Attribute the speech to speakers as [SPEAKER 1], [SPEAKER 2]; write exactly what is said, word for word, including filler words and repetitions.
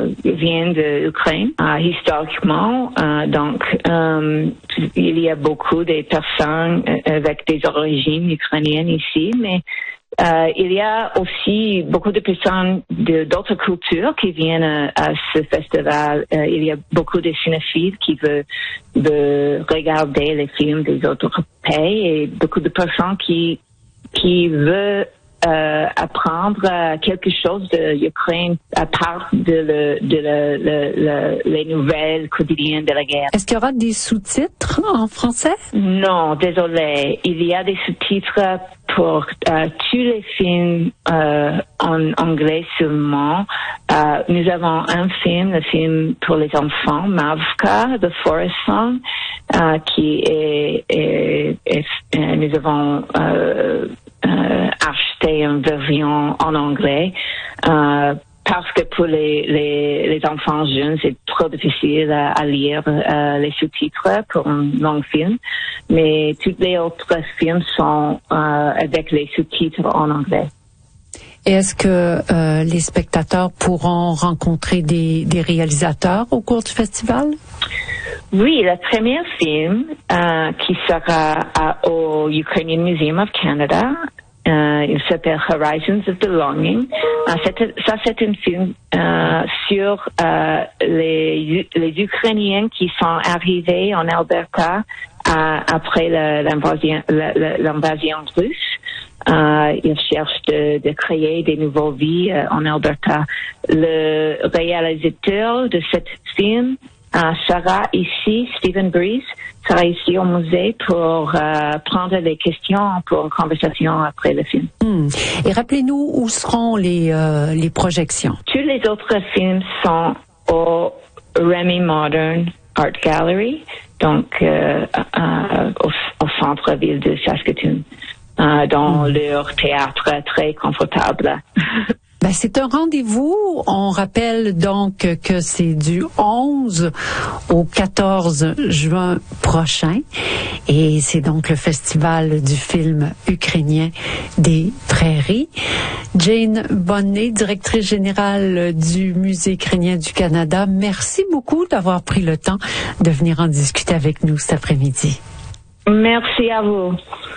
[SPEAKER 1] euh, vient de l'Ukraine, euh, historiquement. Euh, donc, euh, il y a beaucoup de personnes avec des origines ukrainiennes ici, mais Euh, il y a aussi beaucoup de personnes de, d'autres cultures qui viennent à, à ce festival. Euh, il y a beaucoup de cinéphiles qui veulent, veulent regarder les films des autres pays et beaucoup de personnes qui, qui veulent euh, apprendre euh, quelque chose de l'Ukraine à part de, le, de le, le, le, les nouvelles quotidiennes de la guerre.
[SPEAKER 2] Est-ce qu'il y aura des sous-titres en français?
[SPEAKER 1] Non, désolé. Il y a des sous-titres pour euh, tous les films euh, en anglais seulement. Euh, nous avons un film, le film pour les enfants, Mavka, The Forest Song, euh, qui est, est, est, est nous avons euh, euh, acheté une version en anglais. Euh, Parce que pour les, les, les enfants jeunes, c'est trop difficile à, à lire euh, les sous-titres pour un long film. Mais tous les autres films sont euh, avec les sous-titres en anglais.
[SPEAKER 2] Et est-ce que euh, les spectateurs pourront rencontrer des, des réalisateurs au cours du festival?
[SPEAKER 1] Oui, le premier film euh, qui sera à, au Ukrainian Museum of Canada, Euh, il s'appelle Horizons of Belonging. Euh, c'est, ça, c'est un film euh, sur euh, les, les Ukrainiens qui sont arrivés en Alberta euh, après le, l'invasion, le, l'invasion russe. Euh, ils cherchent de, de créer des nouvelles vies euh, en Alberta. Le réalisateur de ce film euh, sera ici, Stephen Breeze, sera ici au musée pour euh, prendre les questions pour une conversation après le film.
[SPEAKER 2] Mmh. Et rappelez-nous où seront les, euh, les projections.
[SPEAKER 1] Tous les autres films sont au Remy Modern Art Gallery, donc euh, euh, au, au centre-ville de Saskatoon, euh, dans mmh. leur théâtre très confortable.
[SPEAKER 2] Ben, c'est un rendez-vous. On rappelle donc que c'est du onze au quatorze juin prochain. Et c'est donc le festival du film ukrainien des Prairies. Jane Bonnet, directrice générale du Musée ukrainien du Canada, merci beaucoup d'avoir pris le temps de venir en discuter avec nous cet après-midi.
[SPEAKER 1] Merci à vous.